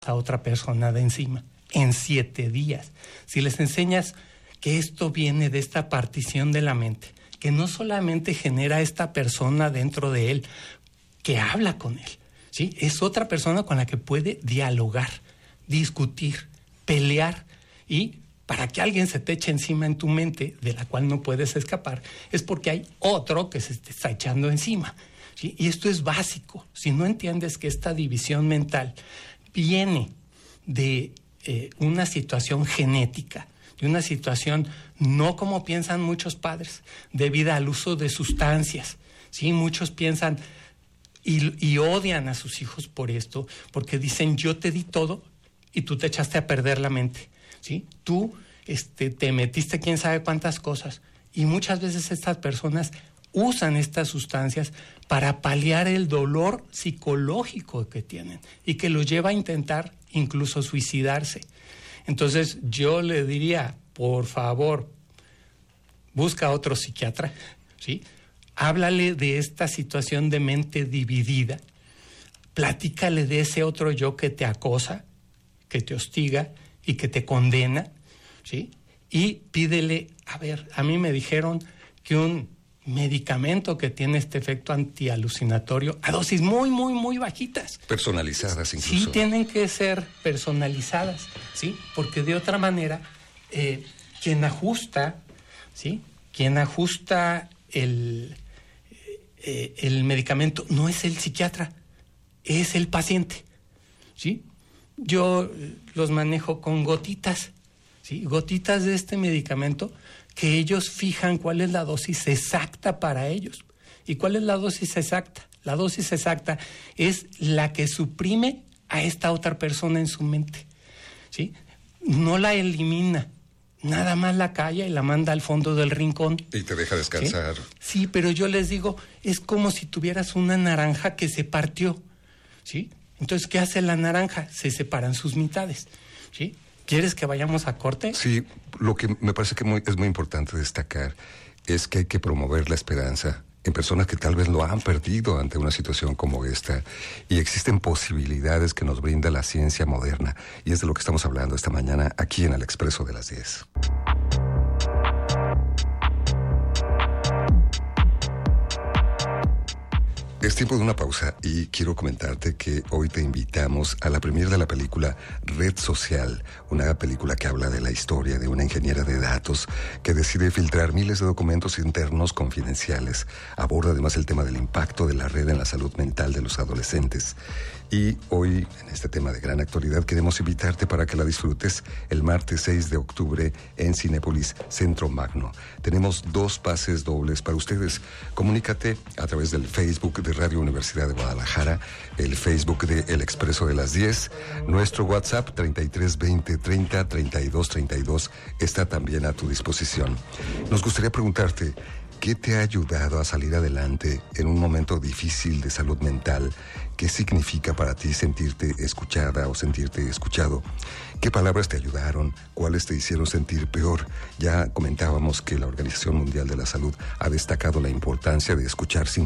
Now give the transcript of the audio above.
a otra persona de encima en 7 días. Si les enseñas que esto viene de esta partición de la mente, que no solamente genera esta persona dentro de él, que habla con él, ¿sí? Es otra persona con la que puede dialogar, discutir, pelear, y para que alguien se te eche encima en tu mente, de la cual no puedes escapar, es porque hay otro que se te está echando encima, ¿sí? Y esto es básico. Si no entiendes que esta división mental viene de una situación genética, de una situación no como piensan muchos padres, debido al uso de sustancias, ¿sí? Muchos piensan y odian a sus hijos por esto, porque dicen, yo te di todo y tú te echaste a perder la mente, ¿sí? Tú te metiste quién sabe cuántas cosas, y muchas veces estas personas usan estas sustancias para paliar el dolor psicológico que tienen y que los lleva a intentar incluso suicidarse. Entonces yo le diría, por favor, busca a otro psiquiatra, ¿sí? Háblale de esta situación de mente dividida, platícale de ese otro yo que te acosa, que te hostiga y que te condena, ¿sí? Y pídele, a mí me dijeron que un medicamento que tiene este efecto antialucinatorio a dosis muy, muy, muy bajitas. Personalizadas incluso. Sí, tienen que ser personalizadas, ¿sí? Porque de otra manera, quien ajusta, ¿sí? Quien ajusta el medicamento no es el psiquiatra, es el paciente, ¿sí? Yo los manejo con gotitas, ¿sí? Gotitas de este medicamento que ellos fijan cuál es la dosis exacta para ellos. ¿Y cuál es la dosis exacta? La dosis exacta es la que suprime a esta otra persona en su mente, ¿sí? No la elimina, nada más la calla y la manda al fondo del rincón. Y te deja descansar. Sí, pero yo les digo, es como si tuvieras una naranja que se partió, ¿sí? Entonces, ¿qué hace la naranja? Se separan sus mitades, ¿sí? ¿Quieres que vayamos a corte? Sí, lo que me parece que es muy importante destacar es que hay que promover la esperanza en personas que tal vez lo han perdido ante una situación como esta, y existen posibilidades que nos brinda la ciencia moderna, y es de lo que estamos hablando esta mañana aquí en El Expreso de las 10. Es tiempo de una pausa y quiero comentarte que hoy te invitamos a la premiere de la película Red Social, una película que habla de la historia de una ingeniera de datos que decide filtrar miles de documentos internos confidenciales. Aborda además el tema del impacto de la red en la salud mental de los adolescentes. Y hoy, en este tema de gran actualidad, queremos invitarte para que la disfrutes el martes 6 de octubre en Cinépolis Centro Magno. Tenemos 2 pases dobles para ustedes. Comunícate a través del Facebook de Radio Universidad de Guadalajara, el Facebook de El Expreso de las 10, nuestro WhatsApp 33 20 30 32 32 está también a tu disposición. Nos gustaría preguntarte, ¿qué te ha ayudado a salir adelante en un momento difícil de salud mental? ¿Qué significa para ti sentirte escuchada o sentirte escuchado? ¿Qué palabras te ayudaron? ¿Cuáles te hicieron sentir peor? Ya comentábamos que la Organización Mundial de la Salud ha destacado la importancia de escuchar sin